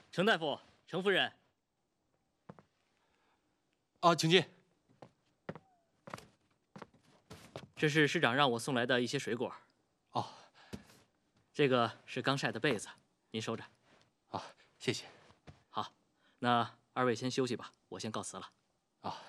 程大夫，程夫人。 啊，请进。 这是师长让我送来的一些水果。 哦， 这个是刚晒的被子，您收着。 啊，谢谢。 好，那二位先休息吧，我先告辞了。 啊。